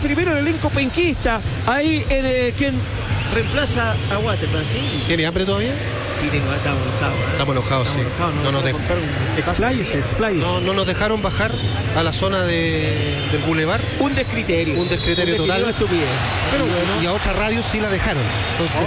primero el elenco penquista. Ahí quien reemplaza a Waterman, ¿sí? ¿Tiene hambre todavía? Sí, estamos enojados. Estamos enojados, sí. No nos dejaron. Expláyese. No nos dejaron bajar a la zona del bulevar. Un descriterio total. Estupidez. Pero bueno. Y a otra radio sí la dejaron. Entonces,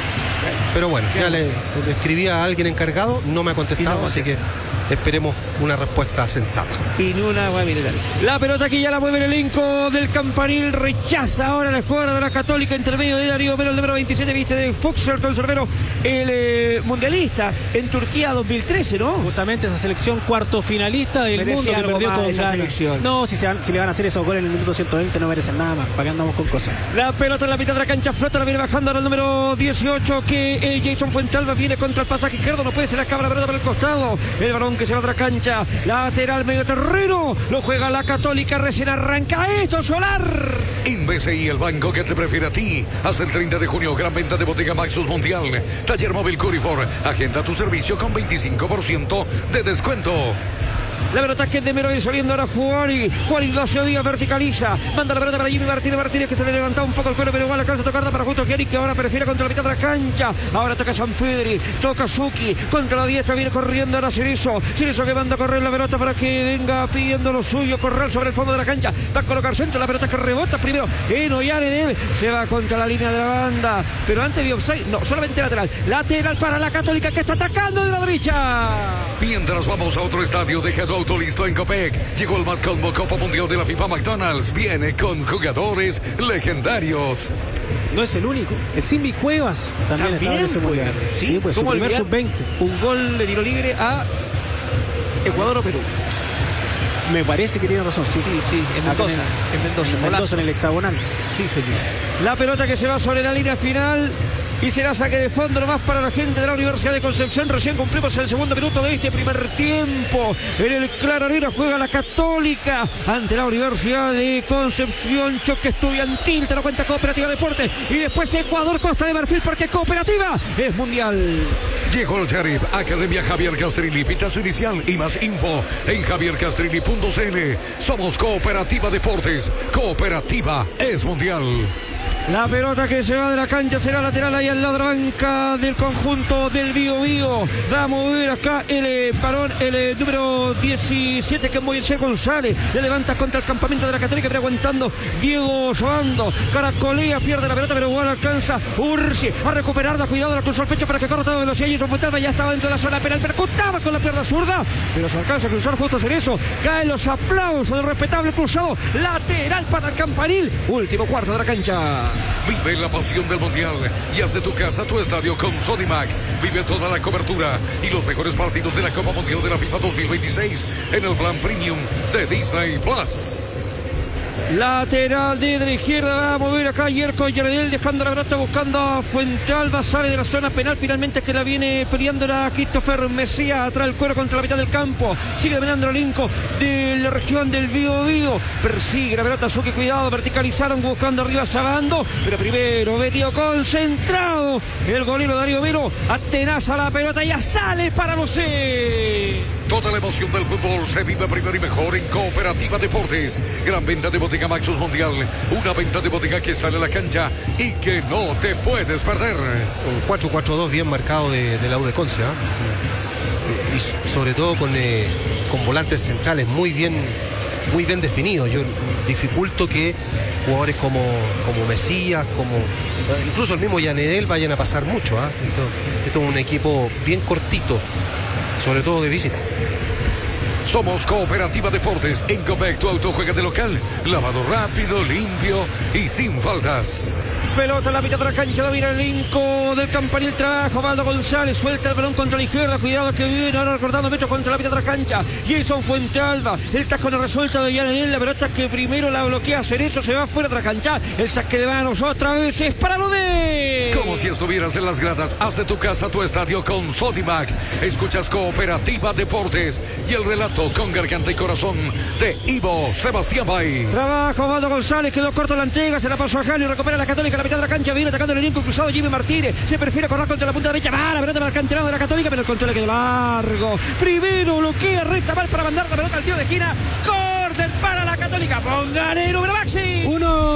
pero bueno, ya le escribí a alguien encargado, no me ha contestado, así que esperemos una respuesta sensata. Y no una agua mineral. La pelota que ya la mueve el elenco del Campanil. Rechaza ahora la escuadra de la Católica. Intermedio de Darío Mero, el número 27, viste, de Fuchs, el conservero, el mundialista en Turquía 2013, ¿no? Justamente esa selección cuarto finalista del mundo que perdió con esa Ghana. selección. No, si le van a hacer esos goles en el minuto 120 no merecen nada más. ¿Para qué andamos con cosas? La pelota en la mitad de la cancha flota, la viene bajando ahora el número 18, que Jason Fuentalba viene contra el pasaje izquierdo. No puede ser acá la pelota por el costado. El balón que se va a otra cancha. Lateral medio terreno. Lo juega la Católica. Recién arranca esto, Solar. En BCI, el banco que te prefiere a ti. Hasta el 30 de junio, gran venta de Bottega Maxus Mundial. Taller móvil Curifor. Agenda tu servicio con 25% de descuento. La pelota que es de Mero, saliendo ahora Juárez Ignacio Díaz, verticaliza, manda la pelota para Jimmy Martínez que se le levantaba un poco el cuero, pero igual alcanza a tocarla para Justo Gianni, que ahora prefiere contra la mitad de la cancha. Ahora toca San Pedri, toca Suki, contra la diestra viene corriendo ahora Cerezo que manda a correr la pelota para que venga pidiendo lo suyo, correr sobre el fondo de la cancha, va a colocar centro, la pelota que rebota primero en Ollane de él, se va contra la línea de la banda, pero antes de offside, no, solamente lateral para la Católica que está atacando de la derecha. Mientras vamos a otro estadio, deja tu auto listo en Copec. Llegó el Mad Combo Copa Mundial de la FIFA. McDonald's viene con jugadores legendarios. No es el único. El Simbi Cuevas también está en ese mundial. Sí, pues su primer sub-20. Un gol de tiro libre a Ecuador o Perú. Me parece que tiene razón, sí. Sí, en Mendoza, en el hexagonal. Sí, señor. La pelota que se va sobre la línea final. Y será saque de fondo nomás para la gente de la Universidad de Concepción. Recién cumplimos el segundo minuto de este primer tiempo. En el Claronero juega la Católica ante la Universidad de Concepción. Choque estudiantil, te lo cuenta Cooperativa Deportes. Y después Ecuador, Costa de Marfil, porque Cooperativa es mundial. Llegó el Sheriff, Academia Javier Castrilli, pitazo inicial y más info en javiercastrilli.cl. Somos Cooperativa Deportes. Cooperativa es mundial. La pelota que se va de la cancha será lateral ahí al lado de la banca del conjunto del Biobío. Va a mover acá el varón, el número 17, que es Moisés González. Le levanta contra el campamento de la Católica, pero aguantando Diego Sobando. Caracolea, pierde la pelota, pero igual alcanza Ursi a recuperarla. Cuidado, la cruzó al pecho para que corra toda velocidad. Y Fuentalba ya estaba dentro de la zona penal. Percutaba con la pierna zurda, pero se alcanza a cruzar justo Cerezo. Caen los aplausos del respetable cruzado. Lateral para el Campanil. Último cuarto de la cancha. Vive la pasión del Mundial y haz de tu casa tu estadio con Sodimac. Vive toda la cobertura y los mejores partidos de la Copa Mundial de la FIFA 2026 en el plan premium de Disney Plus. Lateral de la izquierda, va a mover acá Yerko Yaredel, dejando la pelota, buscando a Fuentalba, sale de la zona penal, finalmente que la viene peleando la Christopher Mesías, atrás el cuero contra la mitad del campo, sigue dominando el elenco de la región del Biobío, persigue la pelota, Suki, cuidado, verticalizaron buscando arriba a Sabando, pero primero metido concentrado, el golero Darío Mero, atenaza la pelota, ya sale para los Toda la emoción del fútbol se vive primero y mejor en Cooperativa Deportes. Gran venta de Bottega Maxus Mundial. Una venta de bottega que sale a la cancha y que no te puedes perder. Un 4-4-2 bien marcado de la U de Conce, ¿eh? Y sobre todo con volantes centrales muy bien definidos. Yo dificulto que jugadores como Mesías, incluso el mismo Yanedel vayan a pasar mucho, ¿eh? Esto es un equipo bien cortito, sobre todo de visita. Somos Cooperativa Deportes. En Copec tu auto juega de local. Lavado rápido, limpio y sin faltas. Pelota en la mitad de la cancha, la mira el elenco del Campanil, trabajo Valdo González, suelta el balón contra la izquierda, cuidado que viene ahora recordando metros contra la mitad de la cancha. Jason Fuentalba, el taco no resuelto de Yanedel, la pelota que primero la bloquea Cerezo, se va fuera de la cancha, el saque de manos otra vez es para lo de... Como si estuvieras en las gradas, haz de tu casa tu estadio con Sodimac. Escuchas Cooperativa Deportes y el relato con garganta y corazón de Ivo Sebastián Bay. Trabajo Valdo González, quedó corto la entrega, se la pasó a Jali, recupera la Católica, la mitad de la cancha, viene atacando el elenco cruzado Jimmy Martínez, se prefiere correr contra la punta derecha, va la pelota para el canterano de la Católica, pero el control le quedó largo, primero bloquea recta mal para mandar la pelota al tiro de esquina, córner para la Católica, póngale número máximo.